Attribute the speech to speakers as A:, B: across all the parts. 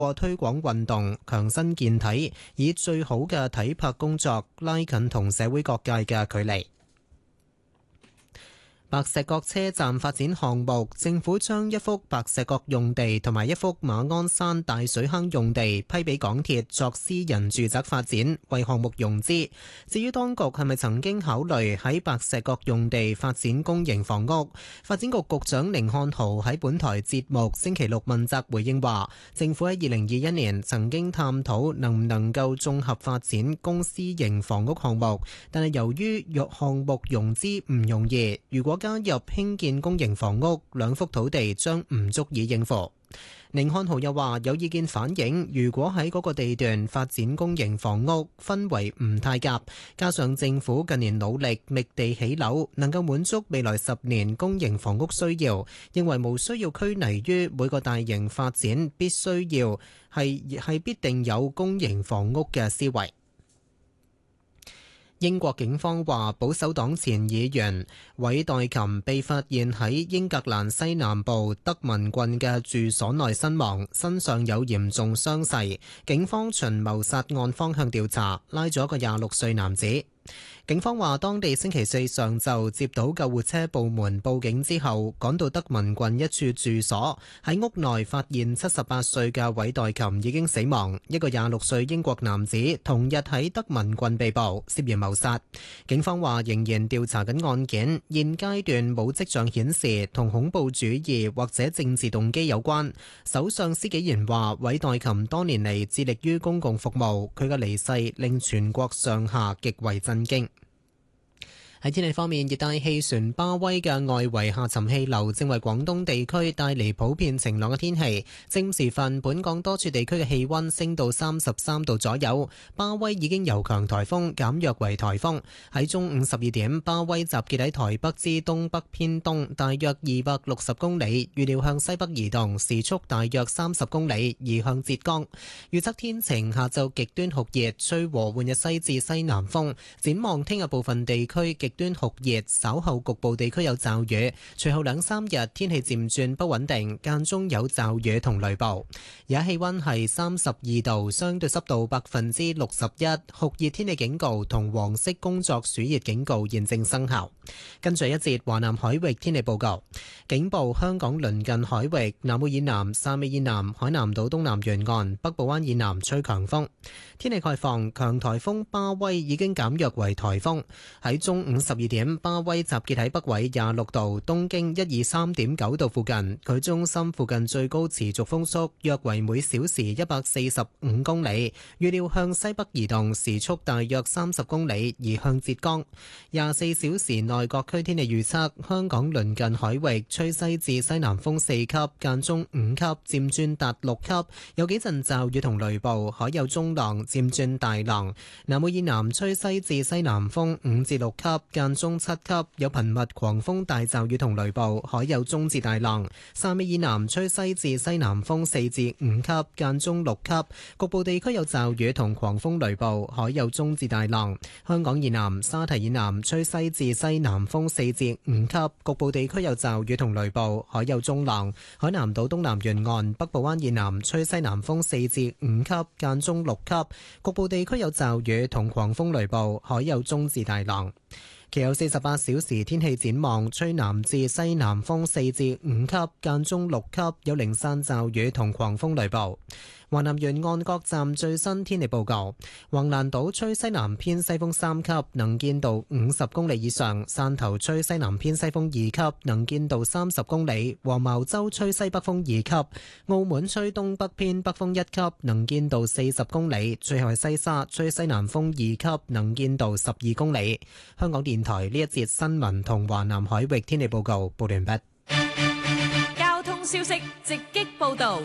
A: 過推廣運動、強身健體，以最好嘅體魄工作拉近同社會各界嘅距離。白石角車站發展項目，政府將一幅白石角用地同埋一幅馬鞍山大水坑用地批俾港鐵作私人住宅發展，為項目融資。至於當局係咪曾經考慮喺白石角用地發展公營房屋，發展局局長甯漢豪喺本台節目星期六問責回應話，政府喺2021年曾經探討能唔能夠綜合發展公私營房屋項目，但係由於項目融資唔容易，如果加入興建公營房屋，兩幅土地將唔足以應付。甯漢豪又話有意見反映，如果喺嗰個地段發展公營房屋，氛圍唔太夾，加上政府近年努力覓地起樓，能夠滿足未來10年公營房屋需要，認為無需要拘泥於每個大型發展必須要係必定有公營房屋嘅思維。英國警方話，保守黨前議員韋代琴被發現喺英格蘭西南部德文郡嘅住所內身亡，身上有嚴重傷勢。警方循謀殺案方向調查，拉咗個26歲男子。警方話，當地星期四上晝接到救護車部門報警之後，趕到德文郡一處住所，喺屋內發現78歲嘅韋代琴已經死亡，一個26歲英國男子同日喺德文郡被捕，涉嫌謀殺。警方話仍然調查緊案件，現階段冇跡象顯示同恐怖主義或者政治動機有關。首相施紀賢話，韋代琴多年嚟致力於公共服務，佢嘅離世令全國上下極為震驚。喺天氣方面，熱帶氣旋巴威嘅外圍下沉氣流正為廣東地區帶嚟普遍晴朗嘅天氣。正午時分，本港多處地區嘅氣溫升到33度左右。巴威已經由強颱風減弱為颱風。喺中午12點，巴威集結喺台北之東北偏東，大約260公里，預料向西北移動，時速大約30公里，移向浙江。預測天晴，下晝極端酷熱，吹和緩嘅西至西南風。展望聽日部分地區極端酷熱，稍後局部地區有驟雨，隨後2-3日天氣漸轉不穩定，間中有驟雨同雷暴。而家氣溫係32度，相對濕度61%，酷熱天氣警告同黃色工作暑熱警告現正生效。跟住一節華南海域天氣報告，警報香港鄰近海域南澳以南、汕尾以南、海南島東南沿岸、北部灣以南吹強風。天氣概況，強颱風巴威已經減弱為颱風。喺中午12點，巴威集結喺北緯26度、東經123.9度附近，佢中心附近最高持續風速約為每小時145公里，預料向西北移動，時速大約30公里，移向浙江。24小時內各區天氣預測，香港鄰近海域吹西至西南風4級，間中5級，漸轉達6級，有幾陣驟雨同雷暴，海有中浪，漸轉大浪。南澳以南吹西至西南風5至6級，間中7級，有頻密狂風大驟雨同雷暴，海有中至大浪。汕尾以南吹西至西南風4至5級，間中6級，局部地區有驟雨同狂風雷暴，海有中至大浪。香港以南、沙堤以南吹西至西南風4至5級，局部地區有驟雨同雷暴，海有中浪。海南島東南沿岸、北部灣以南吹西南風4至5級，間中6級，局部地區有驟雨同狂風雷暴，海有中至大浪。其後48小時天氣展望，吹南至西南風4至5級，間中6級，有零散驟雨同狂風雷暴。華南沿岸各站最新天氣報告：橫瀾島吹西南偏西風3級，能見度50公里以上；汕頭吹西南偏西風2級，能見度30公里；黃茅洲吹西北風2級；澳門吹東北偏北風1級，能見度40公里；最後係西沙吹西南風2級，能見度12公里。香港電台呢一節新聞同華南海域天氣報告報完畢。
B: 交通消息直擊報道。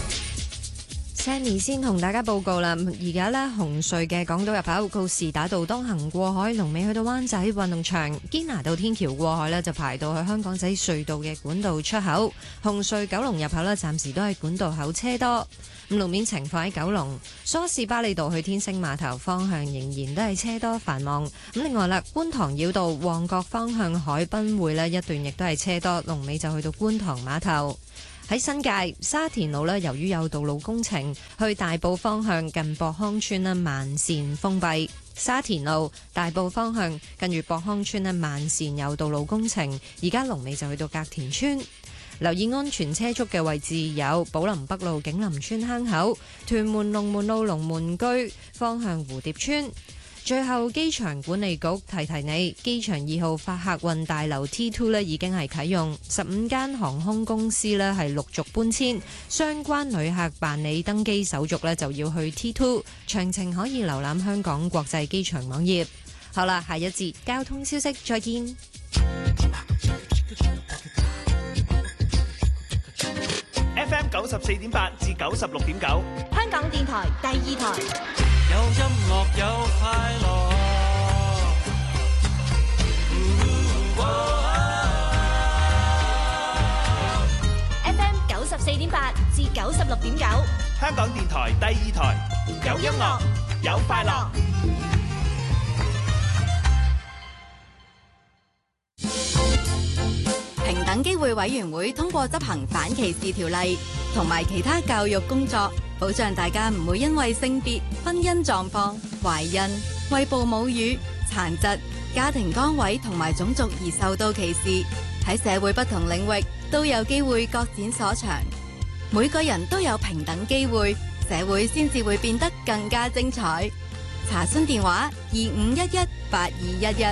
C: Sammy 先同大家報告啦，而家呢，紅隧嘅港島入口告士打道東行過海，龍尾去到灣仔運動場；堅拿道天橋過海呢，就排到去香港仔隧道嘅管道出口。紅隧九龍入口呢，暫時都係管道口車多。路面情況喺九龍梳士巴利道去天星碼頭方向仍然都係車多繁忙。另外啦，觀塘繞道旺角方向海濱會呢一段亦都係車多，龍尾就去到觀塘碼頭。 喺新界沙田路呢，由於有道路工程，去大埔方向近博康村呢慢線封閉。沙田路大埔方向近住博康村呢慢線有道路工程，而家龍尾就去到隔田村。留意安全車速嘅位置有寶林北路景林村坑口、屯門龍門路龍門居方向蝴蝶村。最後，機場管理局提提你，機場2號發客運大樓 T2 呢已經係啟用，15間航空公司呢係陸續搬遷，相關旅客辦理登機手續呢就要去 T2， 詳情可以瀏覽香港國際機場網頁。好啦，下一節交通消息再見。
D: FM 94.8至96.9，
B: 香港電台第2台。
E: 有音樂有快樂
B: FM 94.8至96.9，
D: 香港電台第2台，有音樂有快樂。
F: 平等機會委員會通過執行反歧視條例同埋其他教育工作，保障大家唔會因為性別、婚姻狀況、懷孕、餵哺母乳、殘疾、家庭崗位同埋種族而受到歧視。喺社會不同領域都有機會各展所長，每個人都有平等機會，社會先至會變得更加精彩。查詢電話25118211。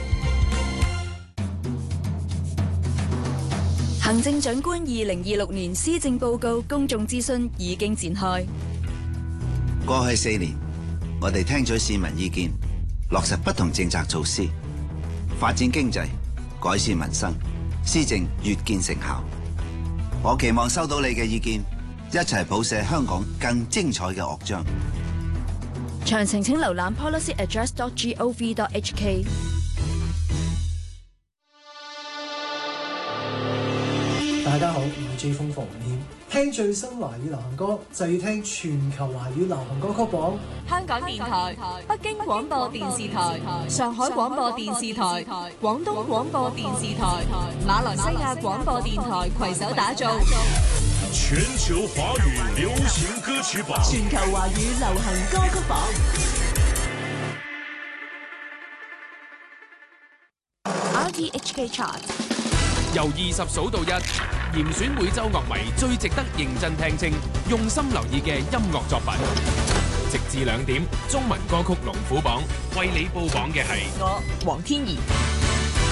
G: 行政長官2026年施政報告公眾諮詢已經展開。
H: 過去4年，我哋聽取市民意見，落實不同政策措施，發展經濟，改善民生，施政越見成效。我期望收到你嘅意見，一齊譜寫香港更精彩嘅樂章。
G: 詳情請瀏覽 policyaddress.gov.hk。
I: 大家好，我係 J 風馮謙。聽最新華語流行歌就要聽全球華語流行歌曲榜。
B: 香港電台、北京廣播電視台、上海廣播電視台、廣東廣播電視台、馬來西亞廣播電台攜手打造
J: 全球華語流行歌曲榜。
B: 全球華語流行歌曲榜。RTHK Chart。
K: 由20數到1，嚴選每週樂迷最值得認真聽清、用心留意嘅音樂作品。直至2點，中文歌曲龍虎榜為你報榜嘅係
B: 我黃天怡。